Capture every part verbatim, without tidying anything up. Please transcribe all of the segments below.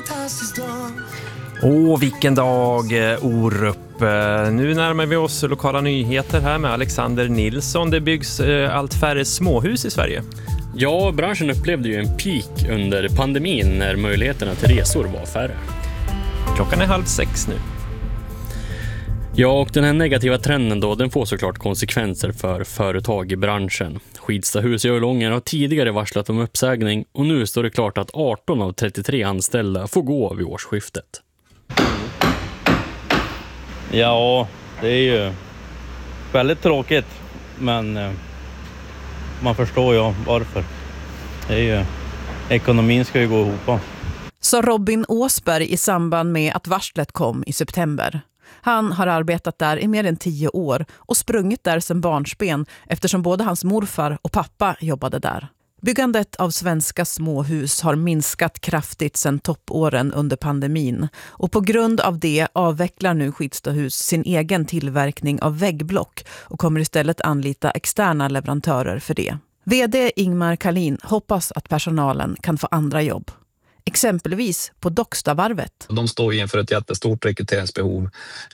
fantastisk dag. Åh, vilken dag, Orup. Nu närmar vi oss lokala nyheter här med Alexander Nilsson. Det byggs allt färre småhus i Sverige. Ja, branschen upplevde ju en peak under pandemin när möjligheterna till resor var färre. Klockan är halv sex nu. Ja, och den här negativa trenden då, den får såklart konsekvenser för företag i branschen. Skidstahus i Örlången har tidigare varslat om uppsägning och nu står det klart att arton av trettiotre anställda får gå vid årsskiftet. Ja, det är ju väldigt tråkigt, men eh, man förstår ju varför. Det är ju, ekonomin ska ju gå ihop. Så Robin Åsberg i samband med att varslet kom i september. Han har arbetat där i mer än tio år och sprungit där sedan barnsben eftersom både hans morfar och pappa jobbade där. Byggandet av svenska småhus har minskat kraftigt sedan toppåren under pandemin och på grund av det avvecklar nu Skidstahus sin egen tillverkning av väggblock och kommer istället anlita externa leverantörer för det. V D Ingmar Kalin hoppas att personalen kan få andra jobb. Exempelvis på Dockstavarvet. De står inför ett jättestort rekryteringsbehov.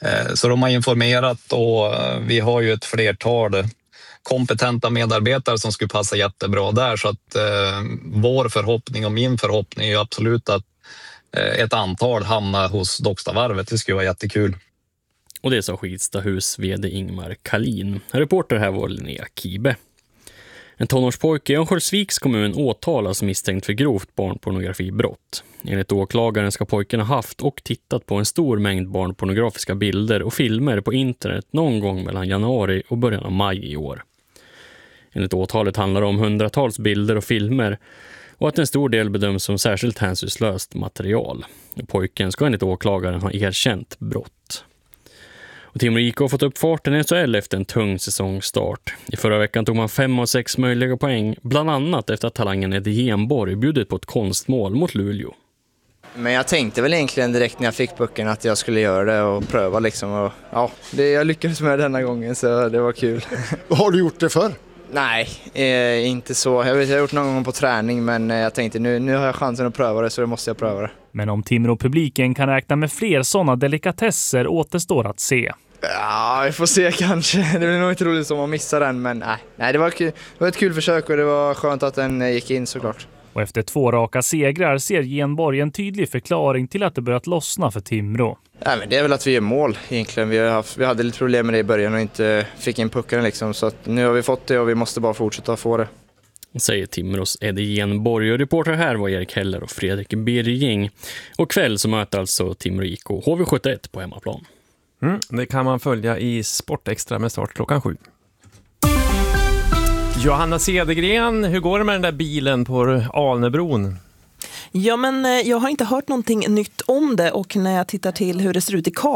Så de har informerat och vi har ju ett flertal kompetenta medarbetare som skulle passa jättebra där. Så att eh, vår förhoppning och min förhoppning är absolut att eh, ett antal hamnar hos Dockstavarvet. Det skulle vara jättekul. Och det sa Skidstahus V D Ingmar Kalin. Reporter här var Linnea Kibe. En tonårspojke i Örnsköldsviks kommun åtalas misstänkt för grovt barnpornografibrott. Enligt åklagaren ska pojken ha haft och tittat på en stor mängd barnpornografiska bilder och filmer på internet någon gång mellan januari och början av maj i år. Enligt åtalet handlar det om hundratals bilder och filmer och att en stor del bedöms som särskilt hänsynslöst material. Pojken ska enligt åklagaren ha erkänt brott. Och Timrå I K har fått upp farten i S H L efter en tung säsongstart. I förra veckan tog man fem av sex möjliga poäng, bland annat efter att talangen Eddie Genborg bjudit på ett konstmål mot Luleå. Men jag tänkte väl egentligen direkt när jag fick pucken att jag skulle göra det och pröva liksom. Och, ja, det, jag lyckades med denna gången så det var kul. Har du gjort det för? Nej, eh, inte så. Jag vet jag har gjort någon gång på träning men jag tänkte nu, nu har jag chansen att pröva det så då måste jag pröva det. Men om Timrå-publiken kan räkna med fler sådana delikatesser återstår att se. Ja, vi får se kanske. Det blir nog inte roligt om man missar den, men nej. nej det, var kul. Det var ett kul försök och det var skönt att den gick in såklart. Och efter två raka segrar ser Genborg en tydlig förklaring till att det börjat lossna för Timrå. Ja, men det är väl att vi gör mål egentligen. Vi, har haft, vi hade lite problem med det i början och inte fick in pucken liksom. Så att nu har vi fått det och vi måste bara fortsätta få det. Säger Timrås Eddie Genborg och reporter här var Erik Heller och Fredrik Birging. Och kväll så möter alltså Timrå I K H V sjuttioett på hemmaplan. Mm, det kan man följa i Sportextra med start klockan sju. Johanna Cedergren, hur går det med den där bilen på Alnebron? Ja, men jag har inte hört någonting nytt om det och när jag tittar till hur det ser ut i Karlstad